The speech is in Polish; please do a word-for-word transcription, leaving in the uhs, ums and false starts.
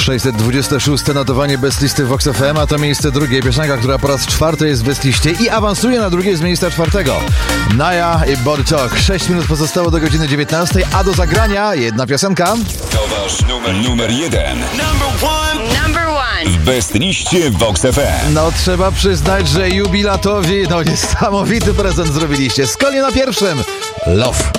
sześćset dwudzieste szóste notowanie bez listy Vox F M, a to miejsce drugie. Piosenka, która po raz czwarty jest bez liście i awansuje na drugie z miejsca czwartego. Naja i Body Talk. sześć minut pozostało do godziny dziewiętnastej, a do zagrania jedna piosenka. To wasz numer, numer jeden. Number one. Number one. W best liście Vox F M. No trzeba przyznać, że jubilatowi no niesamowity prezent zrobiliście. Skąd na pierwszym? Love.